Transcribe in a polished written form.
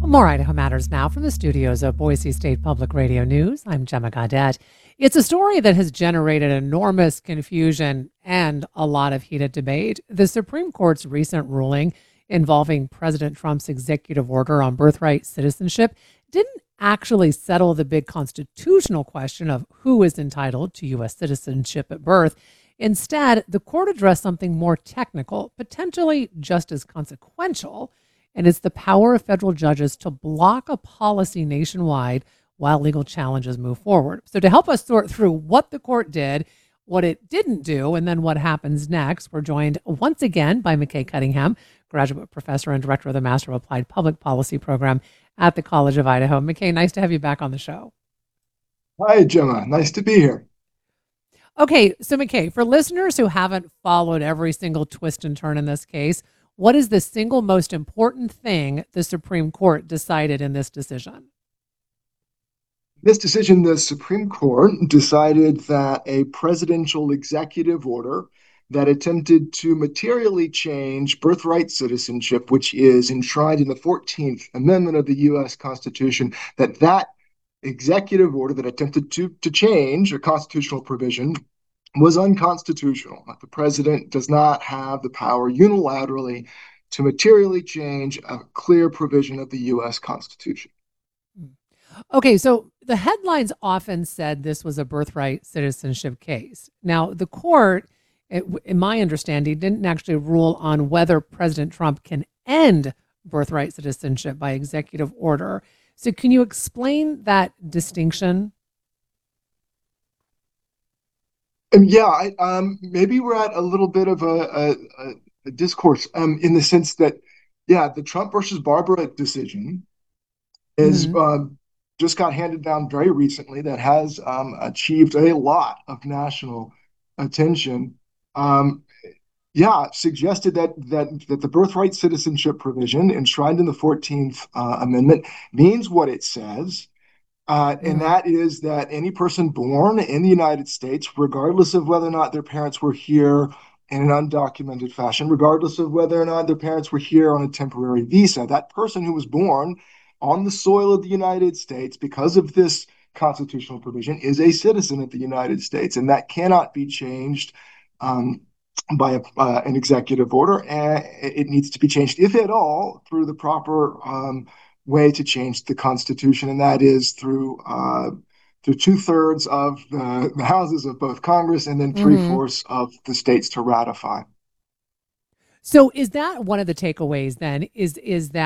More Idaho Matters now from the studios of Boise State Public Radio News. I'm Gemma Gaudet. It's a story that has generated enormous confusion and a lot of heated debate. The Supreme Court's recent ruling involving President Trump's executive order on birthright citizenship didn't actually settle the big constitutional question of who is entitled to U.S. citizenship at birth. Instead, the court addressed something more technical, potentially just as consequential, and it's the power of federal judges to block a policy nationwide while legal challenges move forward. So to help us sort through what the court did, what it didn't do, and then what happens next, we're joined once again by McKay Cunningham, graduate professor and director of the Master of Applied Public Policy program at the College of Idaho. McKay, nice to have you back on the show. Hi, Gemma. Nice to be here. Okay, so McKay, for listeners who haven't followed every single twist and turn in this case, what is the single most important thing the Supreme Court decided in this decision? This decision, the Supreme Court decided that a presidential executive order that attempted to materially change birthright citizenship, which is enshrined in the 14th Amendment of the U.S. Constitution, that executive order that attempted to change a constitutional provision was unconstitutional. The president does not have the power unilaterally to materially change a clear provision of the U.S. Constitution. Okay, so the headlines often said this was a birthright citizenship case. Now, the court, in my understanding, didn't actually rule on whether President Trump can end birthright citizenship by executive order. So can you explain that distinction? Maybe we're at a little bit of a discourse in the sense that, the Trump versus Barbara decision is just got handed down very recently that has achieved a lot of national attention. Suggested that the birthright citizenship provision enshrined in the 14th Amendment means what it says. And that is that any person born in the United States, regardless of whether or not their parents were here in an undocumented fashion, regardless of whether or not their parents were here on a temporary visa, that person who was born on the soil of the United States because of this constitutional provision is a citizen of the United States, and that cannot be changed by an executive order. And it needs to be changed, if at all, through the proper way to change the Constitution, and that is through 2/3 of the houses of both Congress and then 3/4 of the states to ratify. So is that one of the takeaways then? Is that